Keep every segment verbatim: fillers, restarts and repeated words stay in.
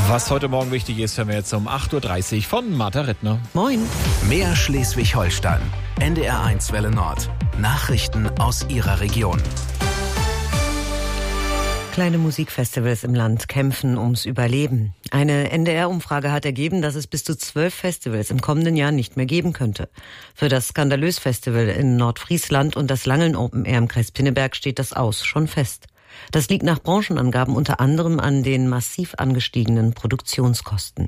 Was heute Morgen wichtig ist, hören wir jetzt um acht Uhr dreißig von Martha Rittner. Moin. Mehr Schleswig-Holstein. N D R eins Welle Nord. Nachrichten aus Ihrer Region. Kleine Musikfestivals im Land kämpfen ums Überleben. Eine N D R-Umfrage hat ergeben, dass es bis zu zwölf Festivals im kommenden Jahr nicht mehr geben könnte. Für das Skandalös-Festival in Nordfriesland und das Langeln Open Air im Kreis Pinneberg steht das Aus schon fest. Das liegt nach Branchenangaben unter anderem an den massiv angestiegenen Produktionskosten.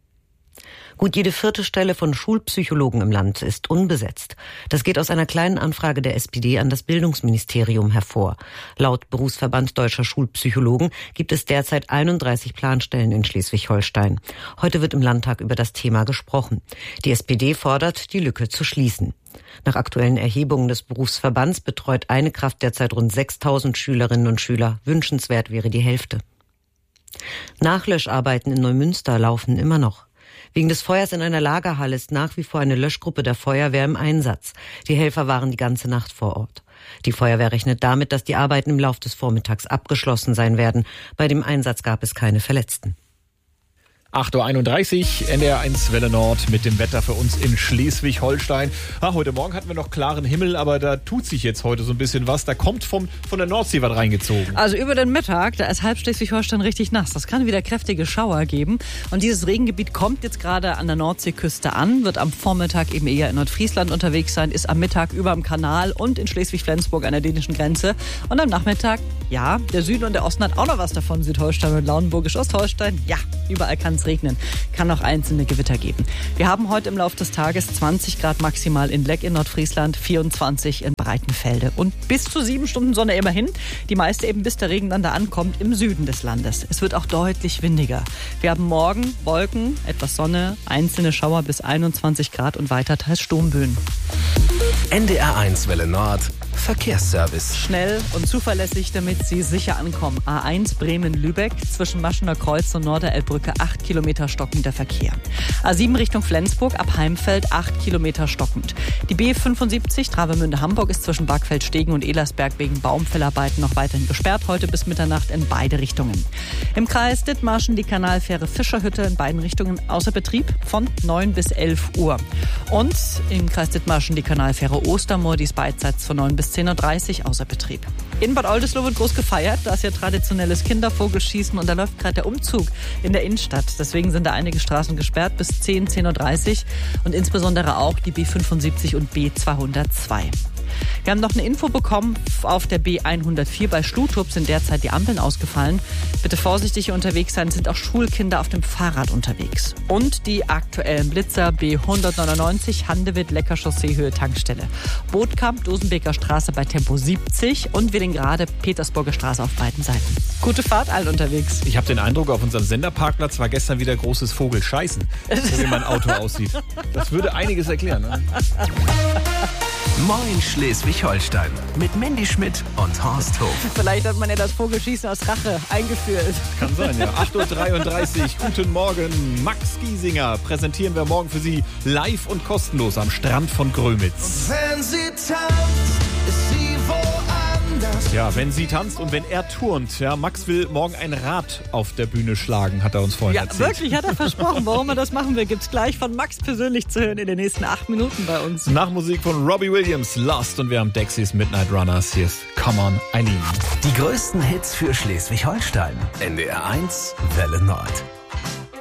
Gut jede vierte Stelle von Schulpsychologen im Land ist unbesetzt. Das geht aus einer kleinen Anfrage der S P D an das Bildungsministerium hervor. Laut Berufsverband Deutscher Schulpsychologen gibt es derzeit einunddreißig Planstellen in Schleswig-Holstein. Heute wird im Landtag über das Thema gesprochen. Die S P D fordert, die Lücke zu schließen. Nach aktuellen Erhebungen des Berufsverbands betreut eine Kraft derzeit rund sechstausend Schülerinnen und Schüler. Wünschenswert wäre die Hälfte. Nachlöscharbeiten in Neumünster laufen immer noch. Wegen des Feuers in einer Lagerhalle ist nach wie vor eine Löschgruppe der Feuerwehr im Einsatz. Die Helfer waren die ganze Nacht vor Ort. Die Feuerwehr rechnet damit, dass die Arbeiten im Laufe des Vormittags abgeschlossen sein werden. Bei dem Einsatz gab es keine Verletzten. acht Uhr einunddreißig, N D R eins Welle Nord mit dem Wetter für uns in Schleswig-Holstein. Ah, heute Morgen hatten wir noch klaren Himmel, aber da tut sich jetzt heute so ein bisschen was. Da kommt vom, von der Nordsee was reingezogen. Also über den Mittag, da ist halb Schleswig-Holstein richtig nass. Das kann wieder kräftige Schauer geben. Und dieses Regengebiet kommt jetzt gerade an der Nordseeküste an, wird am Vormittag eben eher in Nordfriesland unterwegs sein, ist am Mittag über dem Kanal und in Schleswig-Flensburg an der dänischen Grenze. Und am Nachmittag, ja, der Süden und der Osten hat auch noch was davon. Südholstein und Lauenburgisch-Ostholstein, ja, überall kann es regnen. Kann auch einzelne Gewitter geben. Wir haben heute im Laufe des Tages zwanzig Grad maximal in Leck in Nordfriesland, vierundzwanzig in Breitenfelde und bis zu sieben Stunden Sonne immerhin. Die meiste eben bis der Regen dann da ankommt im Süden des Landes. Es wird auch deutlich windiger. Wir haben morgen Wolken, etwas Sonne, einzelne Schauer bis einundzwanzig Grad und weiter teils Sturmböen. N D R eins Welle Nord. Verkehrsservice. Schnell und zuverlässig, damit Sie sicher ankommen. A eins Bremen-Lübeck, zwischen Maschener Kreuz und Norderelbbrücke acht Kilometer stockender Verkehr. A sieben Richtung Flensburg, ab Heimfeld acht Kilometer stockend. Die B fünfundsiebzig Travemünde-Hamburg ist zwischen Bargfeld-Stegen und Elersberg wegen Baumfellarbeiten noch weiterhin gesperrt, heute bis Mitternacht in beide Richtungen. Im Kreis Dithmarschen die Kanalfähre Fischerhütte in beiden Richtungen außer Betrieb von neun bis elf Uhr. Und im Kreis Dithmarschen die Kanalfähre Ostermoor, die ist beidseits von neun bis zehn Uhr dreißig außer Betrieb. In Bad Oldesloe wird groß gefeiert, da ist ja traditionelles Kindervogelschießen und da läuft gerade der Umzug in der Innenstadt. Deswegen sind da einige Straßen gesperrt bis zehn, zehn Uhr dreißig und insbesondere auch die B fünfundsiebzig und B zweihundertzwei. Wir haben noch eine Info bekommen, auf der B hundertvier bei Schlutup sind derzeit die Ampeln ausgefallen. Bitte vorsichtig hier unterwegs sein, sind auch Schulkinder auf dem Fahrrad unterwegs. Und die aktuellen Blitzer B hundertneunundneunzig Handewitt-Lecker Chausseehöhe Tankstelle. Bootkamp, Dosenbeker Straße bei Tempo siebzig und Willinggrade, Petersburger Straße auf beiden Seiten. Gute Fahrt allen unterwegs. Ich habe den Eindruck, auf unserem Senderparkplatz war gestern wieder großes Vogelscheißen, so wie mein Auto aussieht. Das würde einiges erklären. Ne? Moin Schleswig-Holstein mit Mandy Schmidt und Horst Hof. Vielleicht hat man ja das Vogelschießen aus Rache eingeführt. Kann sein, ja. acht Uhr dreiunddreißig, guten Morgen. Max Giesinger präsentieren wir morgen für Sie live und kostenlos am Strand von Grömitz. Wenn sie tanzt, ist sie woanders. Ja, wenn sie tanzt und wenn er turnt. Ja, Max will morgen ein Rad auf der Bühne schlagen, hat er uns vorhin ja, erzählt. Wirklich, hat er versprochen. Warum er das machen will, gibt's gleich von Max persönlich zu hören in den nächsten acht Minuten bei uns. Nach Musik von Robbie Williams, Lost, und wir haben Dexys Midnight Runners. Hier ist Come On, Eileen. Die größten Hits für Schleswig-Holstein. N D R eins Welle Nord.